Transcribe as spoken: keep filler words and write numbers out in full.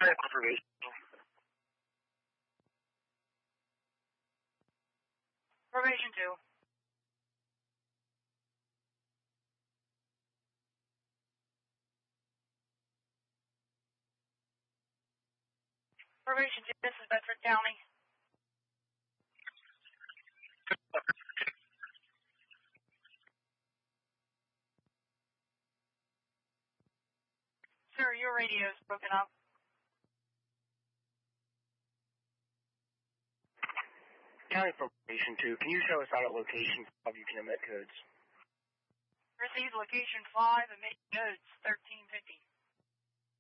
Confirmation. Formation two. Formation two, this is Bedford County. Sir, your radio is broken up. County Formation two, can you show us out at location of you can emit codes? Receive location five, emit codes thirteen fifty.